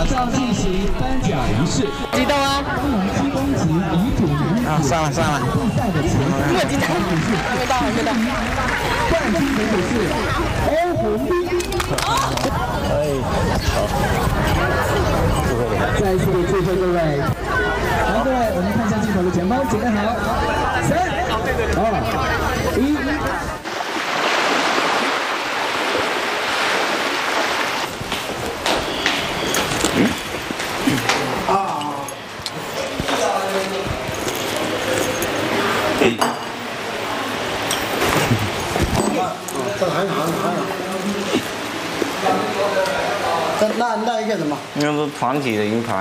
上进行颁奖仪式。 激动啊！ 7公斤女主啊，上了。 比赛的前这么紧张，还没到。 冠军人物是欧红斌。再次的祝贺各位。好，各位，我们看一下镜头的前方，准备好，3、2、1。 那一个什么？ 那是团体的银牌。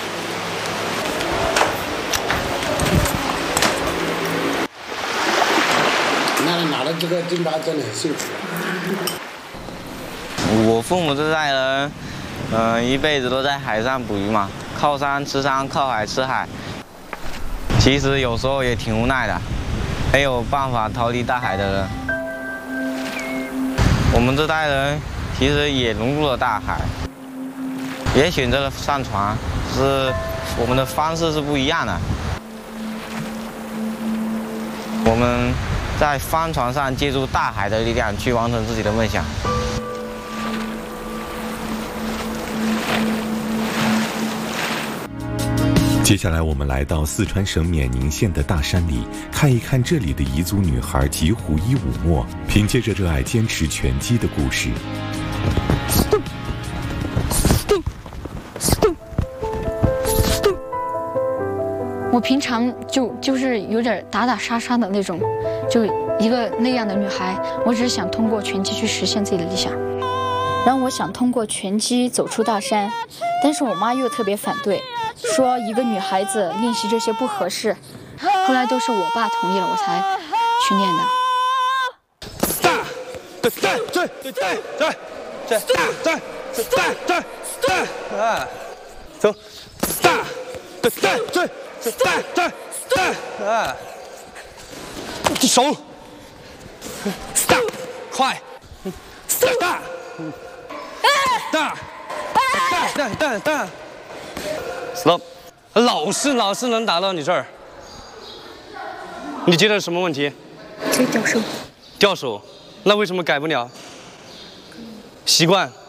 那你拿了这个金牌真的很幸福。 我父母这代人，一辈子都在海上捕鱼嘛，靠山吃山，靠海吃海。其实有时候也挺无奈的，没有办法逃离大海的人。我们这代人其实也融入了大海。也选择了上船，是我们的方式是不一样的。我们在帆船上借助大海的力量去完成自己的梦想。 接下来我们来到四川省冕宁县的大山里，看一看这里的彝族女孩吉胡伊武墨凭借着热爱坚持拳击的故事。 我平常就是有点打打杀杀的那种，就一个那样的女孩。我只是想通过拳击去实现自己的理想。然后我想通过拳击走出大山，但是我妈又特别反对，说一个女孩子练习这些不合适。后来都是我爸同意了，我才去练的。 走，手，快，stop， 老是能打到你这儿，你觉得什么问题？ 这掉手。 掉手，那为什么改不了？习惯。